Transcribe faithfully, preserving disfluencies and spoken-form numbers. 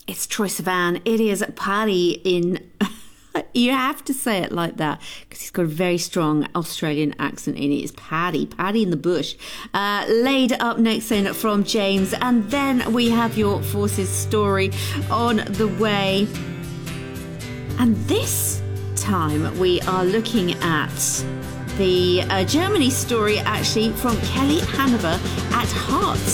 It's Troye Sivan. It is Paddy in... You have to say it like that because he's got a very strong Australian accent in it. It's Paddy, Paddy in the bush. Uh, laid up next in from James. And then we have your Forces story on the way. And this time we are looking at the uh, Germany story actually from Kelly Hanover at Hearts.